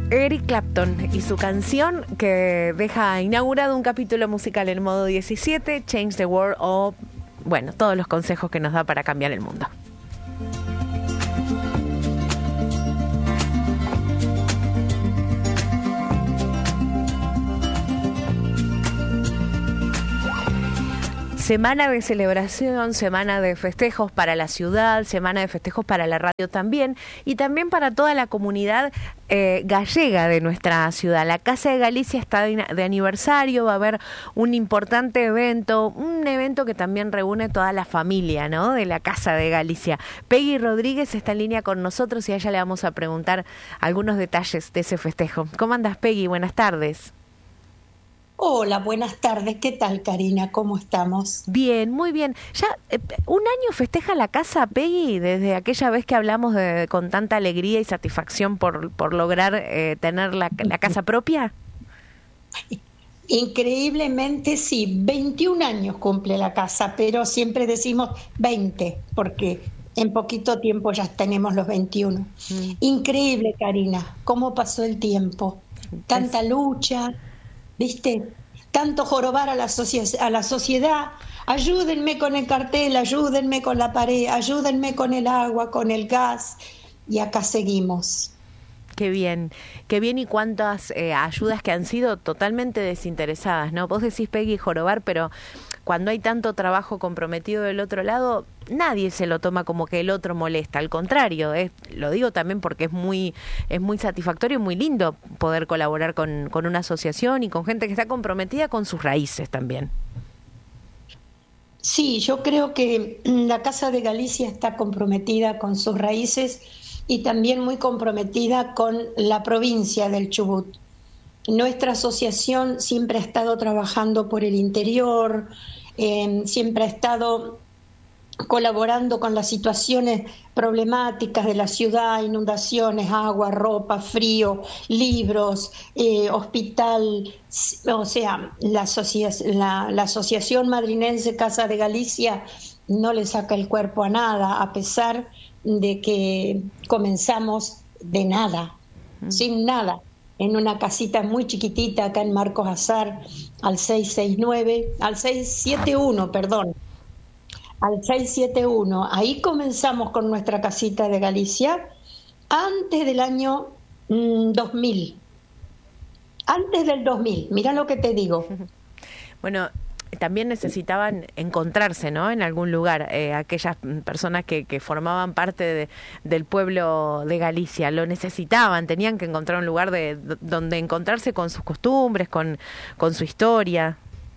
Eric Clapton y su canción que deja inaugurado un capítulo musical en modo 17, Change the World, o bueno, todos los consejos que nos da para cambiar el mundo. Semana de celebración, semana de festejos para la ciudad, semana de festejos para la radio también, y también para toda la comunidad gallega de nuestra ciudad. La Casa de Galicia está de aniversario, va a haber un importante evento, un evento que también reúne toda la familia, ¿no?, de la Casa de Galicia. Peggy Rodríguez está en línea con nosotros y a ella le vamos a preguntar algunos detalles de ese festejo. ¿Cómo andas, Peggy? Buenas tardes. Hola, buenas tardes. ¿Qué tal, Karina? ¿Cómo estamos? Bien, muy bien. Ya un año festeja la casa, Peggy, desde aquella vez que hablamos con tanta alegría y satisfacción por lograr tener la casa propia. Increíblemente sí, 21 años cumple la casa, pero siempre decimos 20, porque en poquito tiempo ya tenemos los 21. Increíble, Karina, cómo pasó el tiempo. Tanta lucha, ¿viste? Tanto jorobar a la sociedad. Ayúdenme con el cartel, ayúdenme con la pared, ayúdenme con el agua, con el gas. Y acá seguimos. Qué bien, y cuántas ayudas que han sido totalmente desinteresadas, ¿no? Vos decís, Peggy, jorobar, pero cuando hay tanto trabajo comprometido del otro lado, nadie se lo toma como que el otro molesta. Al contrario, lo digo también porque es muy satisfactorio y muy lindo poder colaborar con una asociación y con gente que está comprometida con sus raíces también. Sí, yo creo que la Casa de Galicia está comprometida con sus raíces y también muy comprometida con la provincia del Chubut. Nuestra asociación siempre ha estado trabajando por el interior, siempre ha estado colaborando con las situaciones problemáticas de la ciudad, inundaciones, agua, ropa, frío, libros, hospital. O sea, la Asociación Madrinense Casa de Galicia no le saca el cuerpo a nada, a pesar de que comenzamos de nada, sin nada, en una casita muy chiquitita acá en Marcos Azar, al 671, ahí comenzamos con nuestra casita de Galicia antes del año 2000, antes del 2000, mira lo que te digo. Bueno, también necesitaban encontrarse, ¿no?, en algún lugar, aquellas personas que formaban parte del pueblo de Galicia, lo necesitaban, tenían que encontrar un lugar donde encontrarse con sus costumbres, con su historia.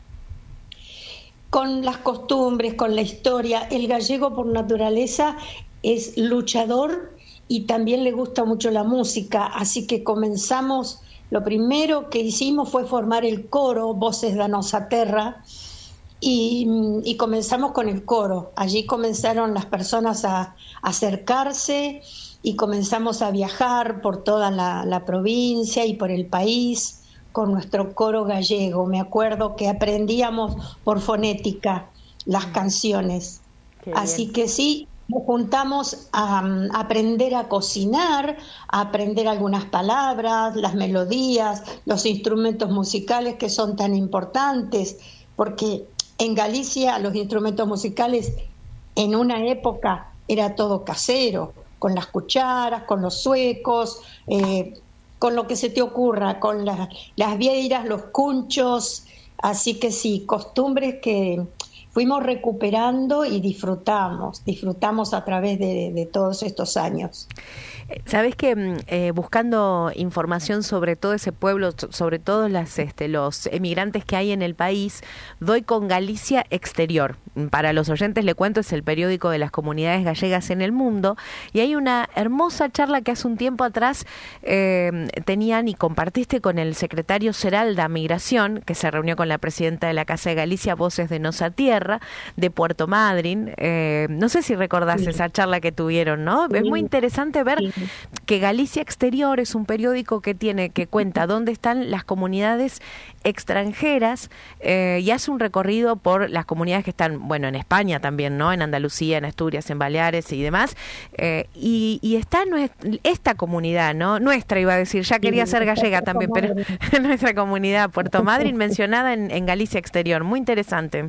Con las costumbres, con la historia. El gallego por naturaleza es luchador y también le gusta mucho la música, así que comenzamos, lo primero que hicimos fue formar el coro Voces da Nosa Terra y comenzamos con el coro. Allí comenzaron las personas a acercarse y comenzamos a viajar por toda la provincia y por el país con nuestro coro gallego. Me acuerdo que aprendíamos por fonética las canciones. Así que sí, nos juntamos a aprender a cocinar, a aprender algunas palabras, las melodías, los instrumentos musicales que son tan importantes, porque en Galicia los instrumentos musicales en una época era todo casero, con las cucharas, con los suecos, con lo que se te ocurra, con las vieiras, los cunchos. Así que sí, costumbres que fuimos recuperando y disfrutamos a través de todos estos años. Sabés que buscando información sobre todo ese pueblo, sobre todos los emigrantes que hay en el país, doy con Galicia Exterior. Para los oyentes le cuento, es el periódico de las comunidades gallegas en el mundo, y hay una hermosa charla que hace un tiempo atrás tenían y compartiste con el secretario Seralda Migración, que se reunió con la presidenta de la Casa de Galicia, Voces de Nosa Tierra, de Puerto Madryn. No sé si recordás esa charla que tuvieron, ¿no? Es muy interesante ver que Galicia Exterior es un periódico que cuenta dónde están las comunidades extranjeras y hace un recorrido por las comunidades que están bueno, en España también, ¿no? En Andalucía, en Asturias, en Baleares y demás. Y está esta comunidad, ¿no? Nuestra, iba a decir, ya quería ser gallega también, pero nuestra comunidad, Puerto Madryn, mencionada en Galicia Exterior. Muy interesante.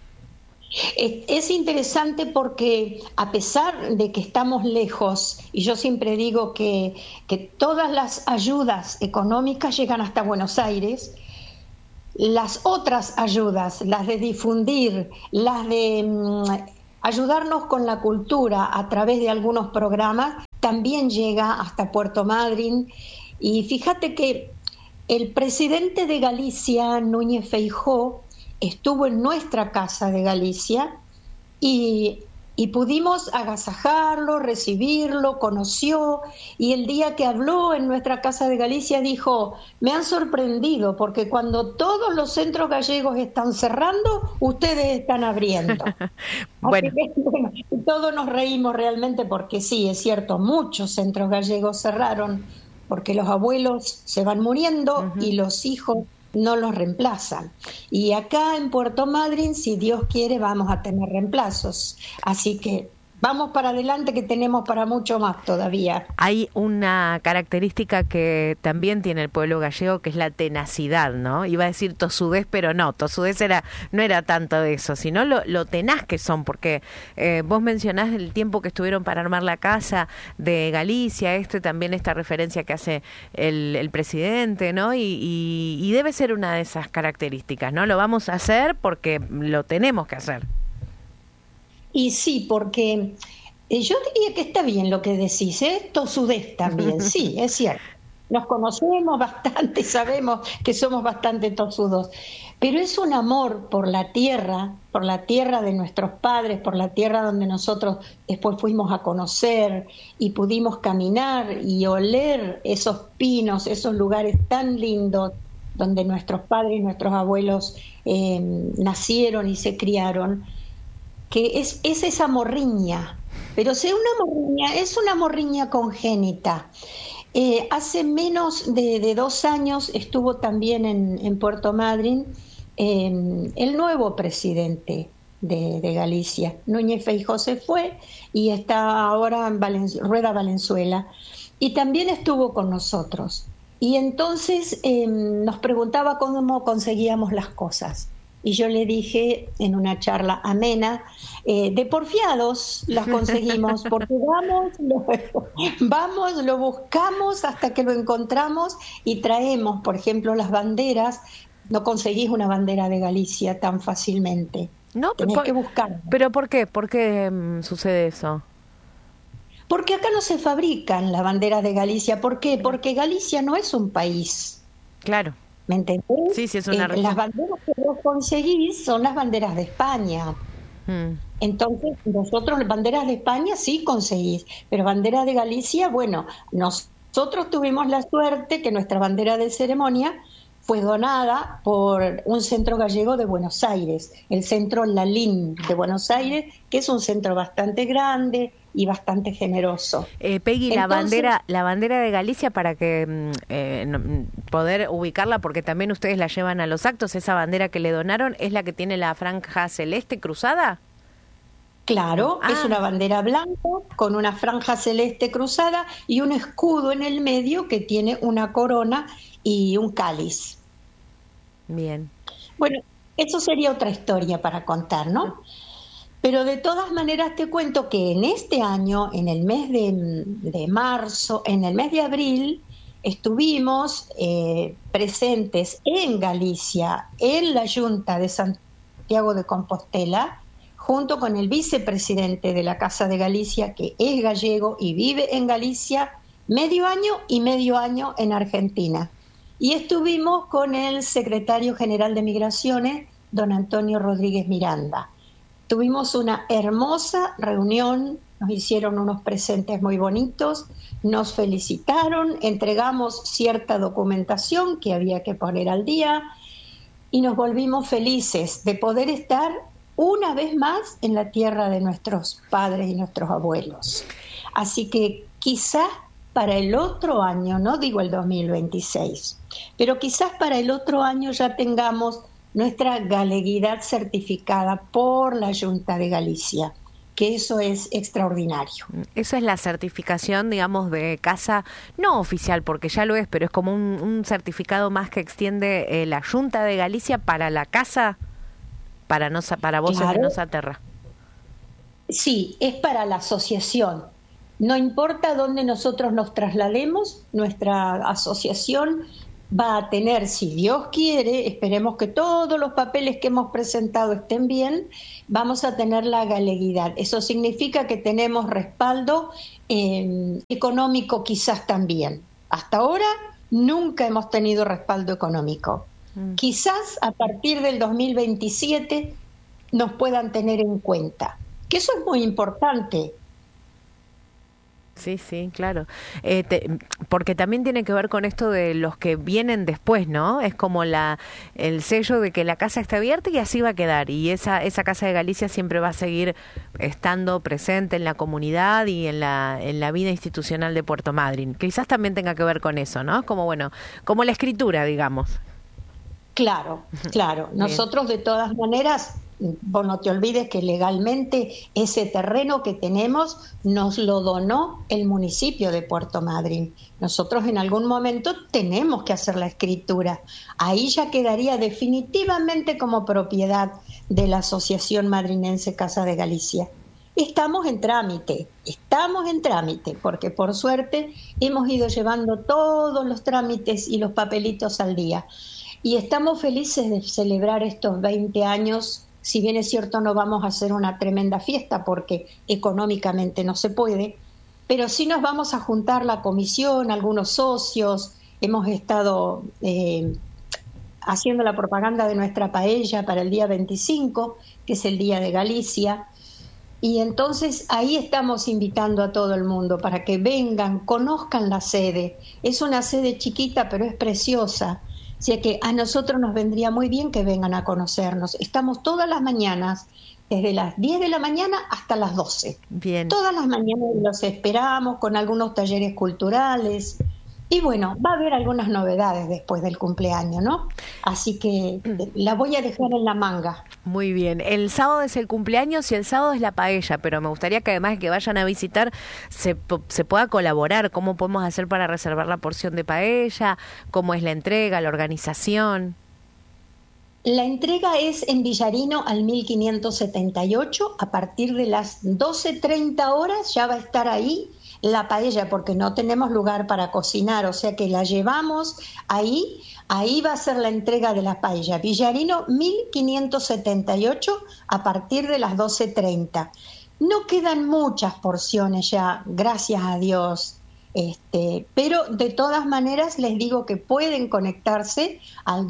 Es interesante porque a pesar de que estamos lejos, y yo siempre digo que todas las ayudas económicas llegan hasta Buenos Aires, las otras ayudas, las de difundir, las de ayudarnos con la cultura a través de algunos programas, también llega hasta Puerto Madryn. Y fíjate que el presidente de Galicia, Núñez Feijóo, estuvo en nuestra Casa de Galicia y pudimos agasajarlo, recibirlo, conoció, y el día que habló en nuestra Casa de Galicia dijo: me han sorprendido porque cuando todos los centros gallegos están cerrando, ustedes están abriendo. Bueno. Así que, bueno, todos nos reímos realmente porque sí, es cierto, muchos centros gallegos cerraron porque los abuelos se van muriendo y los hijos no los reemplazan. Y acá en Puerto Madryn, si Dios quiere, vamos a tener reemplazos. Así que vamos para adelante, que tenemos para mucho más todavía. Hay una característica que también tiene el pueblo gallego, que es la tenacidad, ¿no? Iba a decir tosudez, pero no, tosudez no era tanto de eso, sino lo tenaz que son, porque vos mencionás el tiempo que estuvieron para armar la casa de Galicia, también esta referencia que hace el presidente, ¿no? Y debe ser una de esas características, ¿no? Lo vamos a hacer porque lo tenemos que hacer. Y sí, porque yo diría que está bien lo que decís, tosudez también, sí, es cierto. Nos conocemos bastante, sabemos que somos bastante tosudos, pero es un amor por la tierra de nuestros padres, por la tierra donde nosotros después fuimos a conocer y pudimos caminar y oler esos pinos, esos lugares tan lindos donde nuestros padres y nuestros abuelos nacieron y se criaron, que es esa morriña, pero es una morriña congénita. Hace menos de 2 años estuvo también en Puerto Madryn el nuevo presidente de Galicia. Núñez Feijóo se fue y está ahora en Rueda Valenzuela, y también estuvo con nosotros. Y entonces nos preguntaba cómo conseguíamos las cosas. Y yo le dije en una charla amena, de porfiados las conseguimos, porque vamos, lo buscamos hasta que lo encontramos y traemos, por ejemplo, las banderas. No conseguís una bandera de Galicia tan fácilmente. No, tenés que buscarla. ¿Pero por qué? ¿Por qué sucede eso? Porque acá no se fabrican las banderas de Galicia. ¿Por qué? Porque Galicia no es un país. Claro. ¿Me entendés? Sí, es una región. Las banderas que vos conseguís son las banderas de España. Entonces, nosotros banderas de España sí conseguís, pero bandera de Galicia, bueno, nosotros tuvimos la suerte que nuestra bandera de ceremonia fue donada por un centro gallego de Buenos Aires, el Centro Lalín de Buenos Aires, que es un centro bastante grande y bastante generoso. Peggy, entonces, la bandera de Galicia, para que poder ubicarla, porque también ustedes la llevan a los actos, esa bandera que le donaron, ¿es la que tiene la franja celeste cruzada? Claro, es una bandera blanca con una franja celeste cruzada y un escudo en el medio que tiene una corona y un cáliz. Bien. Bueno, eso sería otra historia para contar, ¿no? Pero de todas maneras te cuento que en este año, en el mes de marzo, en el mes de abril, estuvimos presentes en Galicia, en la Junta de Santiago de Compostela, junto con el vicepresidente de la Casa de Galicia, que es gallego y vive en Galicia medio año y medio año en Argentina. Y estuvimos con el secretario general de Migraciones, don Antonio Rodríguez Miranda. Tuvimos una hermosa reunión, nos hicieron unos presentes muy bonitos, nos felicitaron, entregamos cierta documentación que había que poner al día y nos volvimos felices de poder estar una vez más en la tierra de nuestros padres y nuestros abuelos. Así que quizás para el otro año, no digo el 2026, pero quizás para el otro año ya tengamos nuestra galeguidad certificada por la Junta de Galicia, que eso es extraordinario. Eso es la certificación, digamos, de casa, no oficial, porque ya lo es, pero es como un certificado más que extiende la Junta de Galicia para la casa, para Voces de Nosa Terra. Sí, es para la asociación. No importa dónde nosotros nos traslademos, nuestra asociación va a tener, si Dios quiere, esperemos que todos los papeles que hemos presentado estén bien, vamos a tener la galeguidad. Eso significa que tenemos respaldo económico quizás también. Hasta ahora nunca hemos tenido respaldo económico. Quizás a partir del 2027 nos puedan tener en cuenta, que eso es muy importante. Sí, sí, claro. Porque también tiene que ver con esto de los que vienen después, ¿no? Es como el sello de que la casa está abierta y así va a quedar. Y esa Casa de Galicia siempre va a seguir estando presente en la comunidad y en la vida institucional de Puerto Madryn. Quizás también tenga que ver con eso, ¿no? Como, bueno, como la escritura, digamos. Claro, claro. Nosotros de todas maneras, vos no te olvides que legalmente ese terreno que tenemos nos lo donó el municipio de Puerto Madryn. Nosotros en algún momento tenemos que hacer la escritura. Ahí ya quedaría definitivamente como propiedad de la Asociación Madrinense Casa de Galicia. Estamos en trámite, porque por suerte hemos ido llevando todos los trámites y los papelitos al día. Y estamos felices de celebrar estos 20 años. Si bien es cierto, no vamos a hacer una tremenda fiesta porque económicamente no se puede, pero sí nos vamos a juntar la comisión, algunos socios. Hemos estado haciendo la propaganda de nuestra paella para el día 25, que es el Día de Galicia. Y entonces ahí estamos invitando a todo el mundo para que vengan, conozcan la sede. Es una sede chiquita, pero es preciosa. O sea que a nosotros nos vendría muy bien que vengan a conocernos. Estamos todas las mañanas, desde las 10 de la mañana hasta las 12. Bien. Todas las mañanas los esperamos con algunos talleres culturales. Y bueno, va a haber algunas novedades después del cumpleaños, ¿no? Así que la voy a dejar en la manga. Muy bien. El sábado es el cumpleaños y el sábado es la paella, pero me gustaría que además de que vayan a visitar se pueda colaborar. ¿Cómo podemos hacer para reservar la porción de paella? ¿Cómo es la entrega, la organización? La entrega es en Villarino al 1578. A partir de las 12:30 horas ya va a estar ahí la paella, porque no tenemos lugar para cocinar, o sea que la llevamos ahí va a ser la entrega de la paella. Villarino 1578 a partir de las 12:30. No quedan muchas porciones ya, gracias a Dios, pero de todas maneras les digo que pueden conectarse al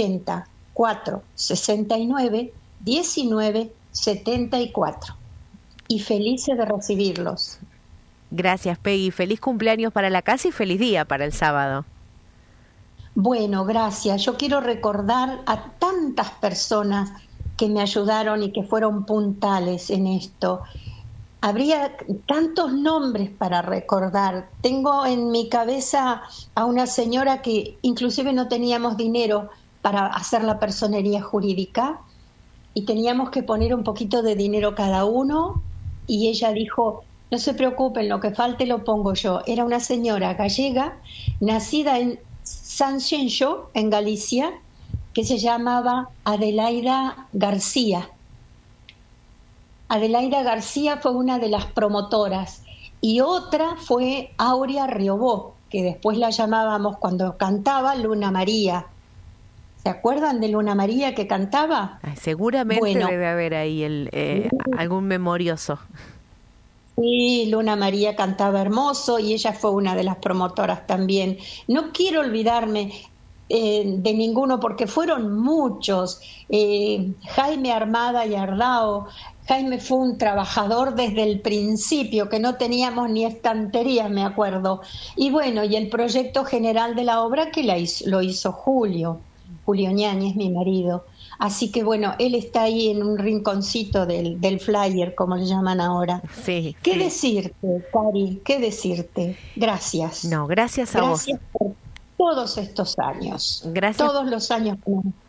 280-469-1974 y felices de recibirlos. Gracias, Peggy. Feliz cumpleaños para la casa y feliz día para el sábado. Bueno, gracias. Yo quiero recordar a tantas personas que me ayudaron y que fueron puntales en esto. Habría tantos nombres para recordar. Tengo en mi cabeza a una señora que inclusive no teníamos dinero para hacer la personería jurídica y teníamos que poner un poquito de dinero cada uno y ella dijo: no se preocupen, lo que falte lo pongo yo. Era una señora gallega, nacida en Sanxenxo, en Galicia, que se llamaba Adelaida García. Adelaida García fue una de las promotoras y otra fue Aurea Riobó, que después la llamábamos cuando cantaba Luna María. ¿Se acuerdan de Luna María que cantaba? Ay, seguramente debe haber ahí algún memorioso. Sí, Luna María cantaba hermoso y ella fue una de las promotoras también. No quiero olvidarme de ninguno porque fueron muchos. Jaime Armada y Ardao. Jaime fue un trabajador desde el principio, que no teníamos ni estanterías, me acuerdo. Y bueno, y el proyecto general de la obra que lo hizo Julio Ñáñez, mi marido. Así que bueno, él está ahí en un rinconcito del flyer, como le llaman ahora. Sí. ¿Qué decirte, Cari? ¿Qué decirte? Gracias. No, gracias a vos. Gracias por todos estos años. Gracias. Todos los años.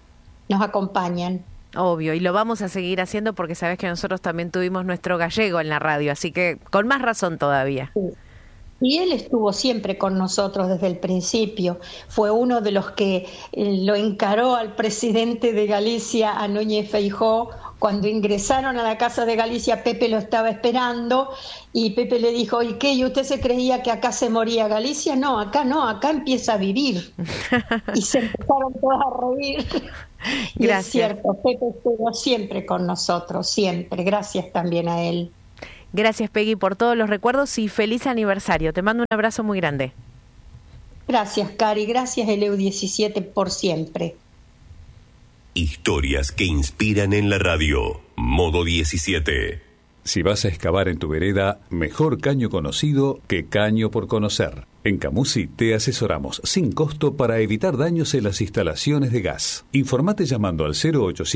nos acompañan. Obvio, y lo vamos a seguir haciendo porque sabes que nosotros también tuvimos nuestro gallego en la radio, así que con más razón todavía. Sí. Y él estuvo siempre con nosotros desde el principio. Fue uno de los que lo encaró al presidente de Galicia, a Núñez Feijóo, cuando ingresaron a la Casa de Galicia. Pepe lo estaba esperando y Pepe le dijo: ¿y qué? ¿Y usted se creía que acá se moría Galicia? No, acá empieza a vivir. Y se empezaron todos a reír. Y Gracias. es cierto, Pepe estuvo siempre con nosotros, siempre. Gracias también a él. Gracias, Peggy, por todos los recuerdos y feliz aniversario. Te mando un abrazo muy grande. Gracias, Cari. Gracias, Eleu 17, por siempre. Historias que inspiran en la radio. Modo 17. Si vas a excavar en tu vereda, mejor caño conocido que caño por conocer. En Camusi te asesoramos sin costo para evitar daños en las instalaciones de gas. Informate llamando al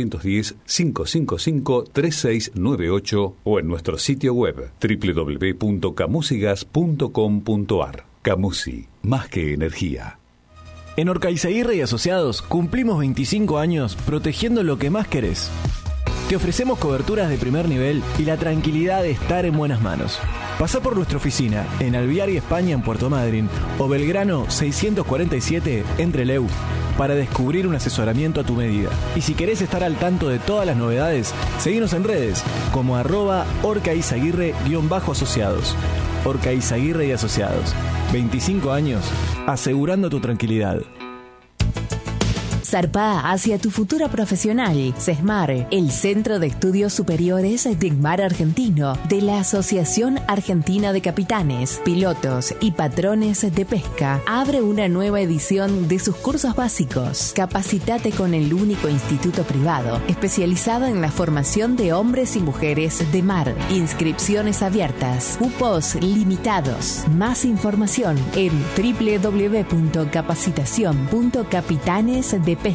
0810-555-3698 o en nuestro sitio web www.camusigas.com.ar. Camusi, más que energía. En Orcaizaguirre y Asociados cumplimos 25 años protegiendo lo que más querés. Te ofrecemos coberturas de primer nivel y la tranquilidad de estar en buenas manos. Pasá por nuestra oficina en Alvear y España en Puerto Madryn o Belgrano 647 en Trelew para descubrir un asesoramiento a tu medida. Y si querés estar al tanto de todas las novedades, seguinos en redes como @Orcaizaguirre_asociados. Orcaizaguirre y Asociados. 25 años asegurando tu tranquilidad. Zarpá hacia tu futuro profesional. CESMAR, el Centro de Estudios Superiores de Mar Argentino, de la Asociación Argentina de Capitanes, Pilotos y Patrones de Pesca, abre una nueva edición de sus cursos básicos. Capacitate con el único instituto privado especializado en la formación de hombres y mujeres de mar. Inscripciones abiertas, cupos limitados. Más información en www.capacitacion.capitanesdepesca.org.ar.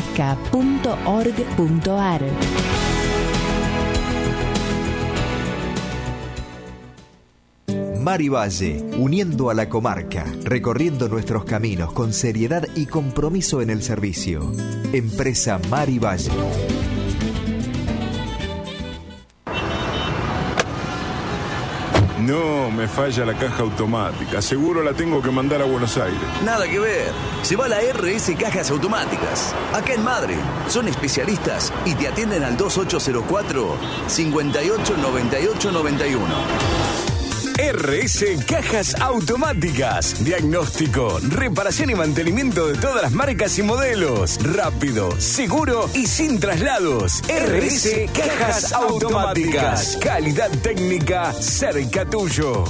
Mar y Valle, uniendo a la comarca, recorriendo nuestros caminos con seriedad y compromiso en el servicio. Empresa Mar y Valle. No, me falla la caja automática. Seguro la tengo que mandar a Buenos Aires. Nada que ver. Se va a la RS Cajas Automáticas. Acá en Madre. Son especialistas y te atienden al 2804-589891. RS Cajas Automáticas. Diagnóstico, reparación y mantenimiento de todas las marcas y modelos. Rápido, seguro y sin traslados. RS Cajas Automáticas. Calidad técnica cerca tuyo.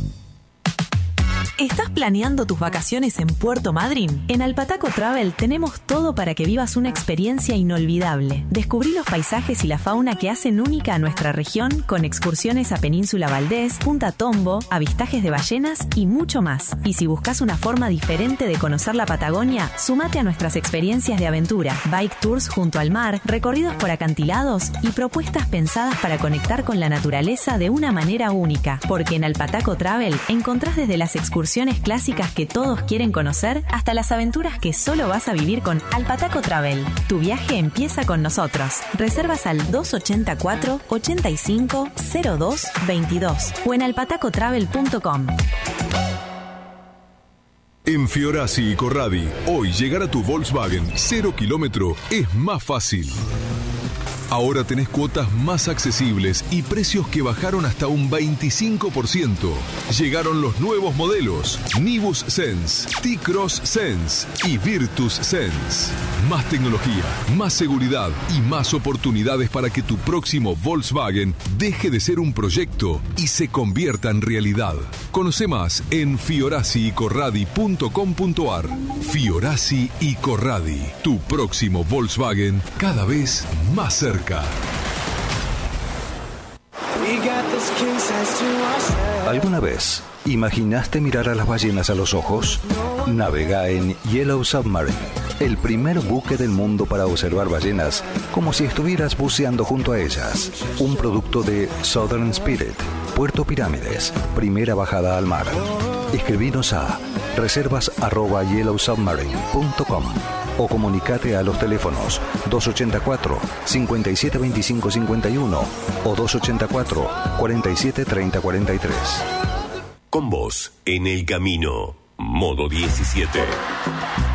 ¿Estás planeando tus vacaciones en Puerto Madryn? En Alpataco Travel tenemos todo para que vivas una experiencia inolvidable. Descubrí los paisajes y la fauna que hacen única a nuestra región con excursiones a Península Valdés, Punta Tombo, avistajes de ballenas y mucho más. Y si buscas una forma diferente de conocer la Patagonia, sumate a nuestras experiencias de aventura, bike tours junto al mar, recorridos por acantilados y propuestas pensadas para conectar con la naturaleza de una manera única. Porque en Alpataco Travel encontrás desde las excursiones clásicas que todos quieren conocer hasta las aventuras que solo vas a vivir con Alpataco Travel. Tu viaje empieza con nosotros. Reservas al 284-85-02-22 o en alpatacotravel.com. En Fiorasi y Corradi, hoy llegar a tu Volkswagen 0 kilómetro es más fácil. Ahora tenés cuotas más accesibles y precios que bajaron hasta un 25%. Llegaron los nuevos modelos Nibus Sense, T-Cross Sense y Virtus Sense. Más tecnología, más seguridad y más oportunidades para que tu próximo Volkswagen deje de ser un proyecto y se convierta en realidad. Conoce más en fiorasiicorradi.com.ar. Fiorasi y Corradi, tu próximo Volkswagen cada vez más cerca. ¿Alguna vez imaginaste mirar a las ballenas a los ojos? Navega en Yellow Submarine, el primer buque del mundo para observar ballenas como si estuvieras buceando junto a ellas. Un producto de Southern Spirit, Puerto Pirámides, primera bajada al mar. Escribinos a reservas@yellowsubmarine.com o comunicate a los teléfonos 284 572551 o 284 473043. Con vos, en el camino, Modo 17.